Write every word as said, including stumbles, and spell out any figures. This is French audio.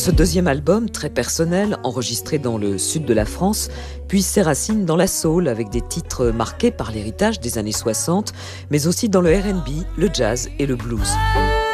Ce deuxième album, très personnel, enregistré dans le sud de la France, puise ses racines dans la soul avec des titres marqués par l'héritage des années soixante, mais aussi dans le R and B, le jazz et le blues.